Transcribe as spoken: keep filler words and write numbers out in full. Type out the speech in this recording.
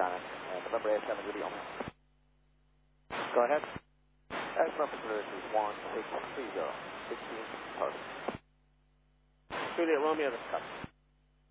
on it. Uh, November A seven, Judy Omaha. Go ahead. That's number is one six three zero, sixteen target. Juliet Romeo, this is